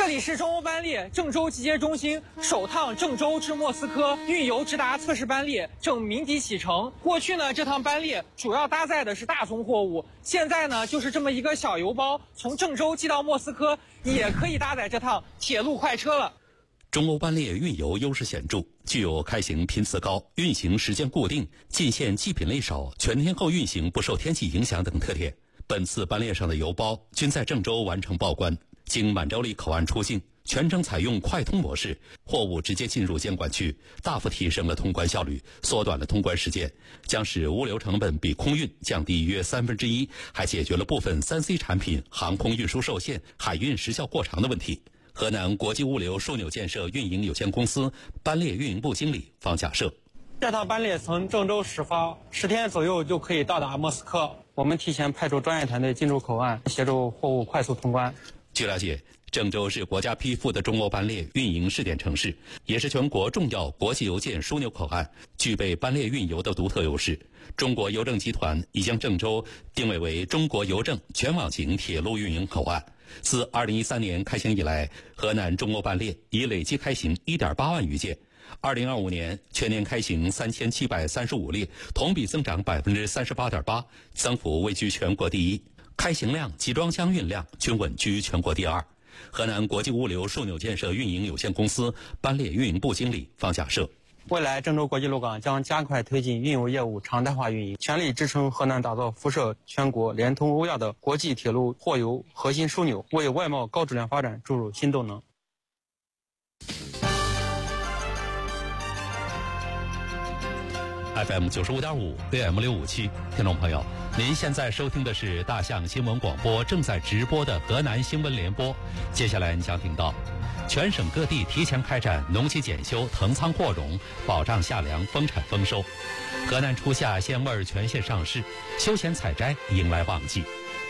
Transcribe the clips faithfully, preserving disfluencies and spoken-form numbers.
这里是中欧班列郑州集结中心，首趟郑州至莫斯科运油直达测试班列正鸣笛启程。过去呢，这趟班列主要搭载的是大宗货物，现在呢，就是这么一个小油包，从郑州寄到莫斯科，也可以搭载这趟铁路快车了。 中欧班列运油优势显著，具有开行频次高、运行时间固定、进线祭品类少、全天候运行不受天气影响等特点。本次班列上的油包均在郑州完成报关，经满洲里口岸出境，全程采用快通模式，货物直接进入监管区，大幅提升了通关效率，缩短了通关时间，将使物流成本比空运降低约三分之一，还解决了部分 三 C 产品航空运输受限、海运时效过长的问题。河南国际物流枢纽建设运营有限公司班列运营部经理方甲社： 这趟班列从郑州始发，十天左右就可以到达莫斯科。我们提前派出专业团队进入口岸，协助货物快速通关。 据了解，郑州是国家批复的中欧班列运营试点城市，也是全国重要国际邮件枢纽口岸，具备班列运油的独特优势。中国邮政集团已将郑州定位为中国邮政全网型铁路运营口岸。自二零一三年开行以来，河南中欧班列已累计开行 一点八万余件。二零二五年全年开行三千七百三十五列，同比增长 百分之三十八点八， 增幅位居全国第一。开行量及装箱运量均稳居全国第二。河南国际物流枢纽建设运营有限公司班列运营部经理方甲社： 未来郑州国际陆港将加快推进运油业务常态化运营，全力支撑河南打造辐射全国、联通欧亚的国际铁路货油核心枢纽，为外贸高质量发展注入新动能。 F M 九十五点五 A M 六五七，听众朋友，您现在收听的是大象新闻广播正在直播的河南新闻联播。接下来你将听到，全省各地提前开展农机检修、腾仓扩容，保障夏粮丰产丰收。河南初夏鲜味全线上市，休闲采摘迎来旺季。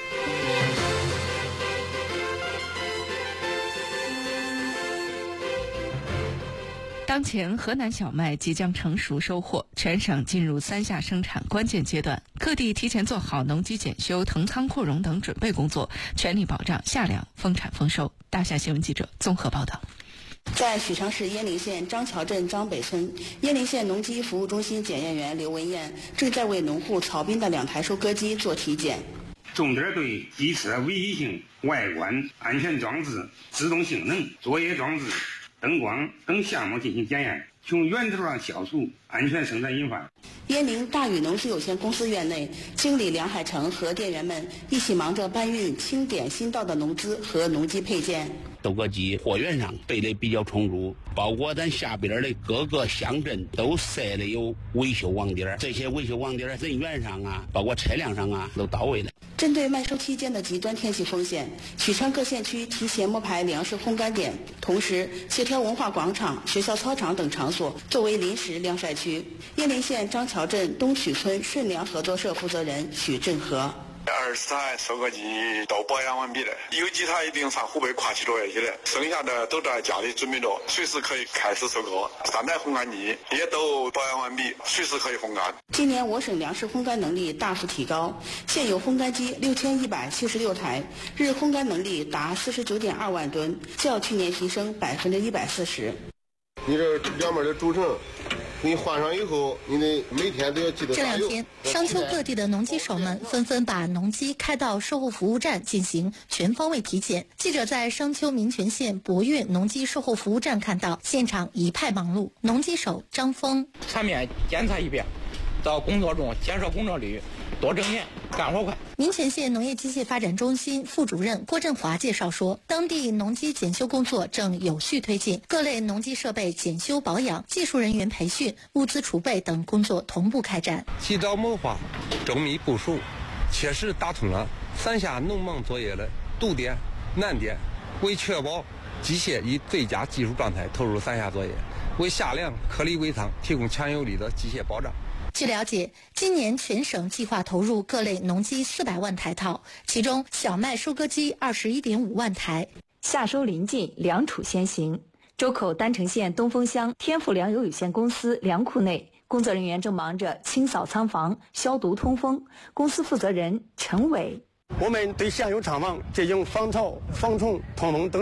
当前河南小麦即将成熟收获，全省进入三夏生产关键阶段，各地提前做好农机检修、腾仓扩容等准备工作，全力保障夏粮丰产丰收。大夏新闻记者综合报道。 在许昌市鄢陵县张桥镇张北村，鄢陵县农机服务中心检验员刘文艳正在为农户草滨的两台收割机做体检。 重点对机车危险性、外观、安全装置、制动性能、作业装置、灯光等项目进行检验，从源头上消除安全生产隐患。 鄢陵大禹农资有限公司院内，经理梁海成和店员们一起忙着搬运清点新到的农资和农机配件。 收割机货源上备的比较充足，包括咱下边的各个乡镇都设了有维修网点，这些维修网点人员上啊，包括车辆上啊都到位了。 针对麦收期间的极端天气风险，许昌各县区提前摸排粮食烘干点，同时协调文化广场、学校操场等场所作为临时晾晒区。鄢陵县张桥镇东曲村顺粮合作社负责人许振和。 二十台收割机都保养完毕了，有几台已经上湖北跨区作业去了，剩下的都在家里准备着，随时可以开始收割。三台烘干机也都保养完毕，随时可以烘干。 今年我省粮食烘干能力大幅提高，现有烘干机六千一百七十六台，日烘干能力达四十九点二万吨，较去年提升百分之一百四十。 你这两边的轴承你换上以后，你得每天都要记得。 这两天，商丘各地的农机手们纷纷把农机开到售后服务站进行全方位体检。记者在商丘民权县博越农机售后服务站看到，现场一派忙碌。农机手张峰： 全面检查一遍，到工作中减少工作率，多挣钱，干活快。 民权县农业机械发展中心副主任郭振华介绍说，当地农机检修工作正有序推进，各类农机设备检修保养、技术人员培训、物资储备等工作同步开展。 及早谋划、周密部署，确实打通了三夏农忙作业的堵点、难点，为确保机械以最佳技术状态投入三夏作业，为夏粮颗粒微仓提供强有力的机械保障。 据了解，今年全省计划投入各类农机四百万台套，其中小麦收割机二十一点五万台。 夏收临近，粮储先行。周口丹城县东风乡天富粮油有限公司粮库内，工作人员正忙着清扫仓房、消毒通风。公司负责人陈伟： 我们对现有厂房进行防潮、防虫、通风等